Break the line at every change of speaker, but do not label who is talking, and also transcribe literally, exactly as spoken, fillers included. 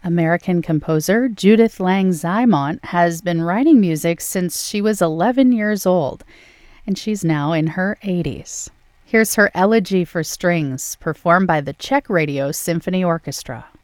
American composer Judith Lang Zymont has been writing music since she was eleven years old, and she's now in her eighties. Here's her Elegy for Strings, performed by the Czech Radio Symphony Orchestra.